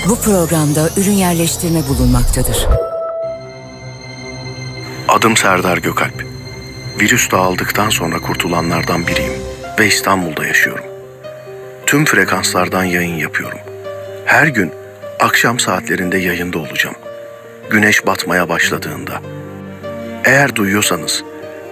Bu programda ürün yerleştirme bulunmaktadır. Adım Serdar Gökalp. Virüs dağıldıktan sonra kurtulanlardan biriyim ve İstanbul'da yaşıyorum. Tüm frekanslardan yayın yapıyorum. Her gün akşam saatlerinde yayında olacağım. Güneş batmaya başladığında. Eğer duyuyorsanız